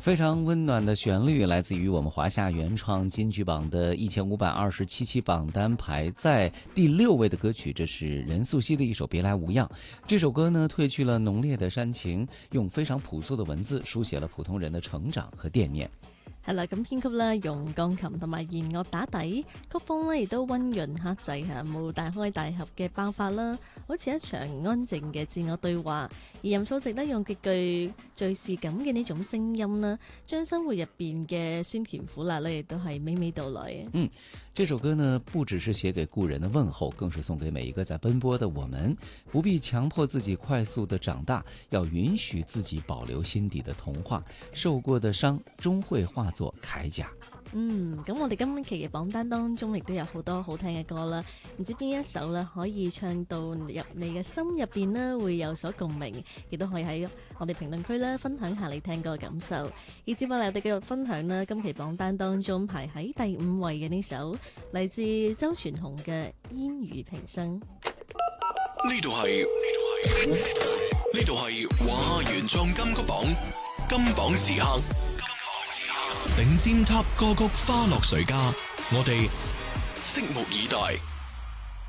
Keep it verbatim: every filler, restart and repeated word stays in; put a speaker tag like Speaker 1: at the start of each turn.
Speaker 1: 非常温暖的旋律来自于我们华夏原创金曲榜的一千五百二十七期榜单排在第六位的歌曲，这是任素汐的一首《别来无恙》。这首歌呢，褪去了浓烈的煽情，用非常朴素的文字书寫了普通人的成長和惦念。
Speaker 2: 係啦，咁編曲咧用鋼琴同埋弦樂打底，曲風咧亦都溫潤克制嚇，冇大開大合嘅爆發啦，好似一場安靜嘅自我對話。而任素汐咧用極具敘事感嘅呢種聲音啦，將生活入邊嘅酸甜苦辣咧亦都係娓娓道來嘅。
Speaker 1: 嗯，這首歌呢不只是寫給故人的問候，更是送給每一個在奔波的我們，不必強迫自己快速的長大，要允許自己保留心底的童話，受過的傷終會化作鎧甲。
Speaker 2: 嗯，咁我哋今期嘅榜單當中亦都有好多好聽嘅歌啦，唔知邊一首啦可以唱到入你嘅心入邊呢會有所共鳴，亦都可以喺我哋評論區咧分享下你聽歌嘅感受。而接落嚟我哋繼續分享啦，今期榜單當中排喺第五位嘅呢首嚟自周傳雄嘅《煙雨平生》。
Speaker 3: 呢度係呢度係華夏原創金曲榜金榜時刻，頂尖 top 歌曲花落誰家，我哋拭目以待。